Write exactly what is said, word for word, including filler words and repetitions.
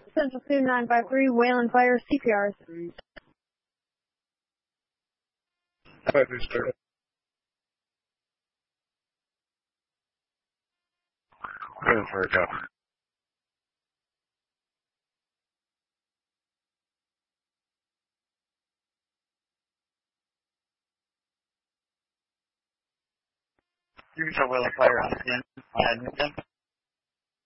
Central two nine five three, Wayland Fire, C P R. Five three start. Wayland Fire, copy. You can tell Wayland Fire on the scene.